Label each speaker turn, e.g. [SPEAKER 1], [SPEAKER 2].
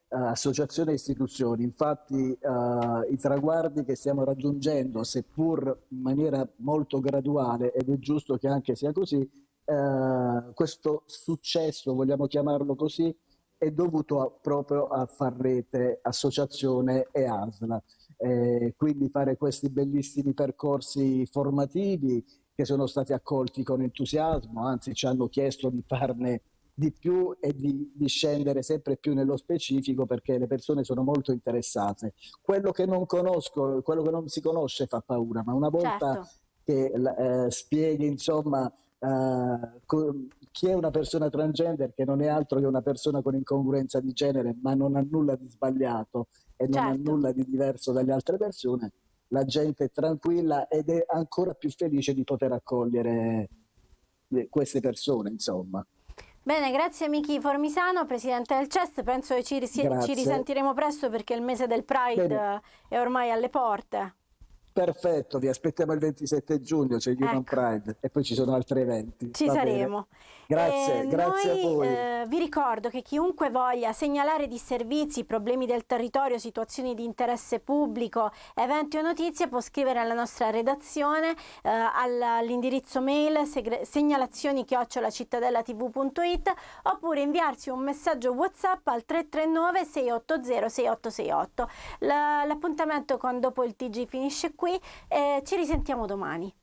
[SPEAKER 1] associazioni e istituzioni. Infatti i traguardi che stiamo raggiungendo, seppur in maniera molto graduale, ed è giusto che anche sia così, questo successo, vogliamo chiamarlo così, è dovuto proprio a far rete associazione e ASL. Quindi fare questi bellissimi percorsi formativi che sono stati accolti con entusiasmo, anzi ci hanno chiesto di farne di più e di scendere sempre più nello specifico, perché le persone sono molto interessate. Quello che non conosco, quello che non si conosce fa paura, ma una volta
[SPEAKER 2] Certo.
[SPEAKER 1] che spieghi, insomma, chi è una persona transgender, che non è altro che una persona con incongruenza di genere, ma non ha nulla di sbagliato e non ha
[SPEAKER 2] Certo.
[SPEAKER 1] nulla di diverso dalle altre persone, la gente è tranquilla ed è ancora più felice di poter accogliere queste persone, insomma.
[SPEAKER 2] Bene, grazie a Miki Formisano, presidente del CEST. Penso che ci
[SPEAKER 1] Grazie.
[SPEAKER 2] risentiremo presto, perché il mese del Pride
[SPEAKER 1] Bene,
[SPEAKER 2] è ormai alle porte.
[SPEAKER 1] perfetto, vi aspettiamo il 27 giugno, c'è il Human
[SPEAKER 2] Ecco,
[SPEAKER 1] Pride e poi ci sono altri eventi.
[SPEAKER 2] ci
[SPEAKER 1] Va bene.
[SPEAKER 2] saremo.
[SPEAKER 1] Grazie, grazie a
[SPEAKER 2] Noi
[SPEAKER 1] voi.
[SPEAKER 2] vi ricordo che chiunque voglia segnalare disservizi, problemi del territorio, situazioni di interesse pubblico, eventi o notizie, può scrivere alla nostra redazione all'indirizzo mail segnalazioni@cittadellatv.it, oppure inviarci un messaggio WhatsApp al 339 680 6868. L'appuntamento con Dopo il TG finisce qui e ci risentiamo domani.